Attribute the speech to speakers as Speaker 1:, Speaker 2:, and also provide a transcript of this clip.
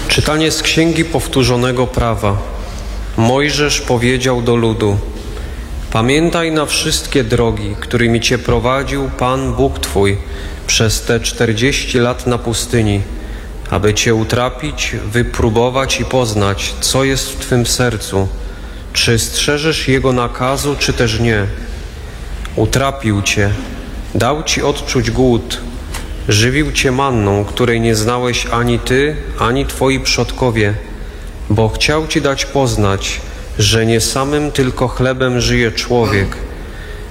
Speaker 1: Czytanie z Księgi Powtórzonego Prawa. Mojżesz powiedział do ludu: pamiętaj na wszystkie drogi, którymi Cię prowadził Pan Bóg Twój przez te 40 lat na pustyni, aby Cię utrapić, wypróbować i poznać, co jest w Twym sercu, czy strzeżesz Jego nakazu, czy też nie. Utrapił Cię, dał Ci odczuć głód, żywił Cię manną, której nie znałeś ani Ty, ani Twoi przodkowie, bo chciał Ci dać poznać, że nie samym tylko chlebem żyje człowiek,